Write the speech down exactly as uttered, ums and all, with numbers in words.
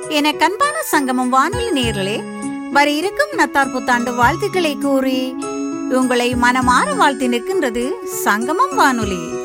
என கண்பான சங்கமம் வானொலி நேயர்களே, வர இருக்கும் நத்தார் புத்தாண்டு வாழ்த்துக்களை கூறி உங்களை மனமாற வாழ்த்தி நிற்கின்றது சங்கமம் வானொலி.